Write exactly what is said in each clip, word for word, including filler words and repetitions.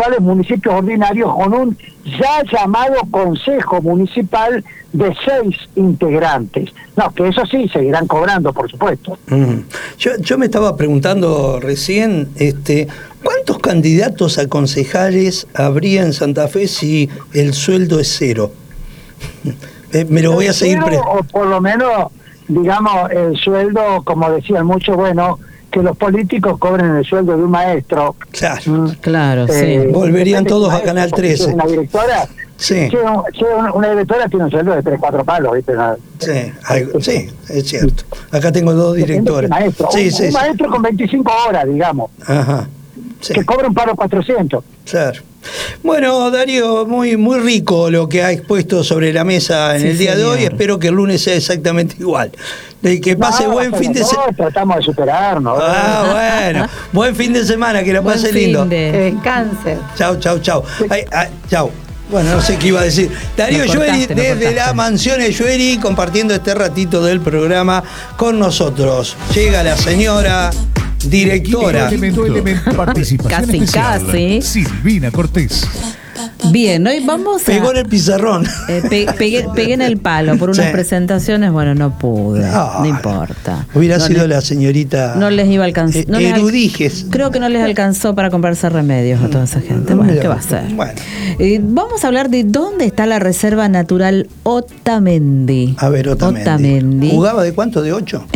actuales municipios ordinarios con un ya llamado Consejo Municipal de seis integrantes. No, que eso sí, seguirán cobrando, por supuesto. Mm. Yo, yo me estaba preguntando recién, este, ¿cuántos candidatos a concejales habría en Santa Fe si el sueldo es cero? eh, me lo voy a seguir... Pre- o por lo menos, digamos, el sueldo, como decían muchos, bueno, que los políticos cobren el sueldo de un maestro. Claro, mm, claro, eh, sí. Volverían todos a Canal trece. Una directora, sí. Si una, si una directora tiene un sueldo de tres, cuatro palos, ¿viste? Sí, algo, sí, es cierto. Acá tengo dos directores. Maestro, sí, un, sí, un sí. maestro con veinticinco horas, digamos. Ajá. Sí. Que cobra un palo cuatrocientos. Claro. Bueno, Darío, muy muy rico lo que ha expuesto sobre la mesa en sí, el día señor. de hoy. Espero que el lunes sea exactamente igual. De que pase no, buen fin de semana. Tratamos de superarnos. Ah, bueno. Buen fin de semana, que la Buen pase fin lindo. de- Que descanse. Chau, chau, chau. Ay, ay, chau. Bueno, no sé qué iba a decir. Darío Lo cortaste, Llueri, lo desde cortaste. la mansión Llueri, compartiendo este ratito del programa con nosotros. Llega la señora directora. Elemento, elemento, participación Casi, especial. casi. Silvina Cortés. Bien, hoy vamos a... Pegó en el pizarrón. Eh, pe- pegué, pegué en el palo por unas Sí. presentaciones, bueno, no pude, No, no importa. Hubiera No sido les- la señorita. No les iba a alcanzar. eh, No les al- Erudiges. creo que no les alcanzó para comprarse remedios a toda esa gente. Bueno, ¿qué va a hacer? Bueno, Eh, vamos a hablar de dónde está la Reserva Natural Otamendi. a ver, Otamendi. Otamendi. ¿Jugaba de cuánto? ¿De ocho?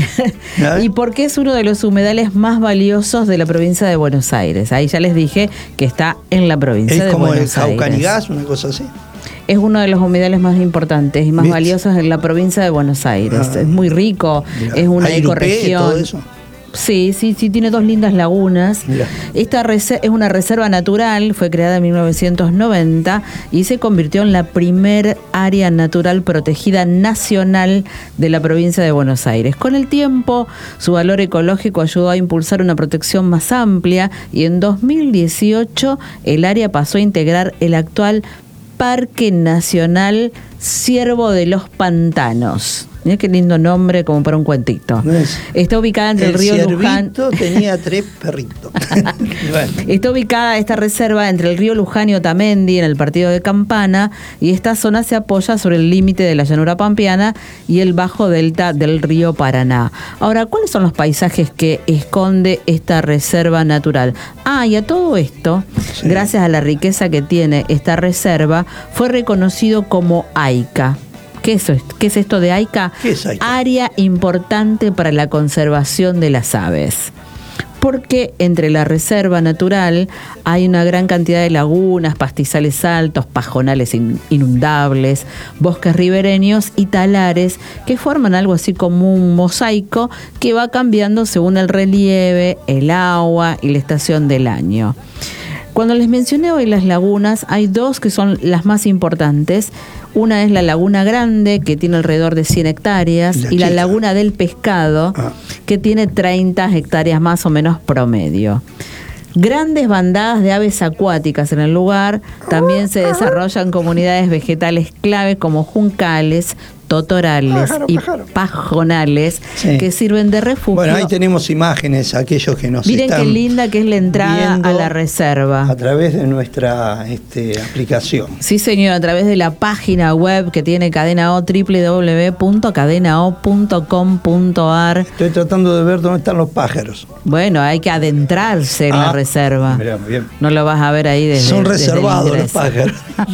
Y porque es uno de los humedales más valiosos de la provincia de Buenos Aires. Ahí ya les dije que está en la provincia Es de como el Buenos Aires. Caucanigás, una cosa así. Es uno de los humedales más importantes y más ¿Viste? valiosos en la provincia de Buenos Aires. Ah. Es muy rico, Mirá. es una ¿Hay Irupé, ecorregión. todo eso? Sí, sí, sí, tiene dos lindas lagunas. Mirá. Esta rese- es una reserva natural, fue creada en mil novecientos noventa y se convirtió en la primer área natural protegida nacional de la provincia de Buenos Aires. Con el tiempo, su valor ecológico ayudó a impulsar una protección más amplia y en dos mil dieciocho el área pasó a integrar el actual Parque Nacional Ciervo de los Pantanos. Mirá qué lindo nombre como para un cuentito. No es- Está ubicada entre el, El río Luján. ciervito tenía tres perritos. Bueno. Está ubicada esta reserva entre el río Luján y Otamendi en el partido de Campana y esta zona se apoya sobre el límite de la llanura pampeana y el bajo delta del río Paraná. Ahora, ¿cuáles son los paisajes que esconde esta reserva natural? Ah, y a todo esto, Sí. gracias a la riqueza que tiene esta reserva, fue reconocido como AICA. ¿Qué es, ¿Qué es esto de AICA? ¿Qué es AICA? Área importante para la conservación de las aves. Porque entre la reserva natural hay una gran cantidad de lagunas, pastizales altos, pajonales in- inundables, bosques ribereños y talares que forman algo así como un mosaico que va cambiando según el relieve, el agua y la estación del año. Cuando les mencioné hoy las lagunas, hay dos que son las más importantes. Una es la Laguna Grande, que tiene alrededor de cien hectáreas, La y la chica. Laguna del Pescado, Ah. que tiene treinta hectáreas más o menos promedio. Grandes bandadas de aves acuáticas en el lugar. También se desarrollan comunidades vegetales clave como juncales, totorales Pájaro, y pájaro. pajonales Sí. que sirven de refugio. Bueno, ahí tenemos imágenes, aquellos que nos Miren están qué linda que es la entrada viendo a la reserva. a través de nuestra este, aplicación. Sí, señor, a través de la página web que tiene Cadena O, doble u doble u doble u punto cadena o punto com punto a r. Estoy tratando de ver dónde están los pájaros. Bueno, hay que adentrarse en la Ah, reserva. mirá, bien. No lo vas a ver ahí desde Son desde el reservados los ingreso. pájaros.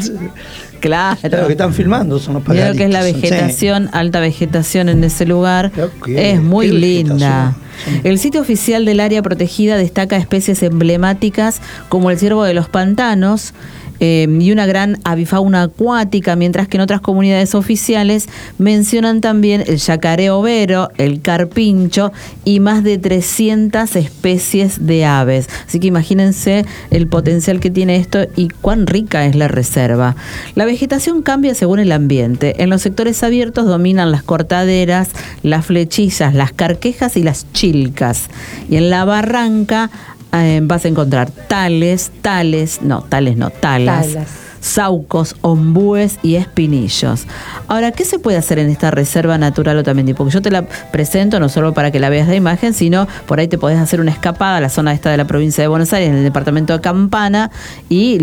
Claro. Claro, que están filmando son los Mira pajaritos. lo que es la Sí. vegetación, alta vegetación en ese lugar. Mirá qué- Es muy qué linda. vegetación. Sí. El sitio oficial del área protegida destaca especies emblemáticas como el ciervo de los pantanos eh, y una gran avifauna acuática, mientras que en otras comunidades oficiales mencionan también el yacaré overo, el carpincho y más de trescientas especies de aves. Así que imagínense el potencial que tiene esto y cuán rica es la reserva. La vegetación cambia según el ambiente. En los sectores abiertos dominan las cortaderas, las flechillas, las carquejas y las chilcas. Y en la barranca eh, vas a encontrar tales, tales, no, tales no, talas, Talas. saucos, ombúes y espinillos. Ahora, ¿qué se puede hacer en esta reserva natural Otamendi? Porque yo te la presento no solo para que la veas de imagen, sino por ahí te podés hacer una escapada a la zona esta de la provincia de Buenos Aires, en el departamento de Campana, y